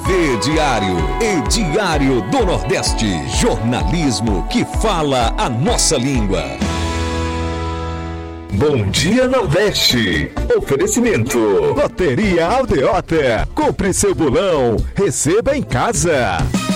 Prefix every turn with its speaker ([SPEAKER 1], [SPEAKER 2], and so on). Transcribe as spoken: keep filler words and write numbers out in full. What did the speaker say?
[SPEAKER 1] V Diário e Diário do Nordeste. Jornalismo que fala a nossa língua. Bom Dia Nordeste. Oferecimento Loteria Aldeota. Compre seu bolão, receba em casa.